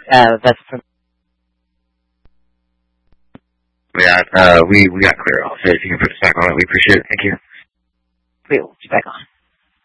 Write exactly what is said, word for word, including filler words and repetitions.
Uh, that's from... Yeah, uh, we, we got clear off. So if you can put us back on it, we appreciate it. Thank you. We will be back on.